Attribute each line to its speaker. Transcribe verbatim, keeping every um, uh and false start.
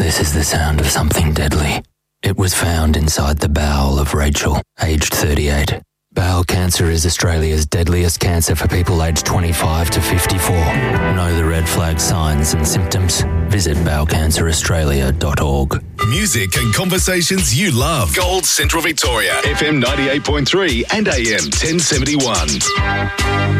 Speaker 1: This is the sound of something deadly. It was found inside the bowel of Rachel, aged thirty-eight. Bowel cancer is Australia's deadliest cancer for people aged twenty-five to fifty-four. Know the red flag signs and symptoms? Visit bowel cancer australia dot org.
Speaker 2: Music and conversations you love. Gold Central Victoria, F M ninety-eight point three and A M ten seventy-one.